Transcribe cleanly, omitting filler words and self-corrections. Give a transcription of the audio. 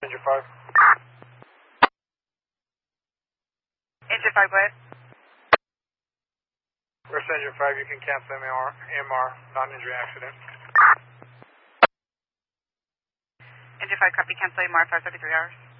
Engine 5. Engine 5, go ahead. West Engine 5, you can cancel MR, non-injury accident. Engine 5, copy, cancel AMR, 533 hours.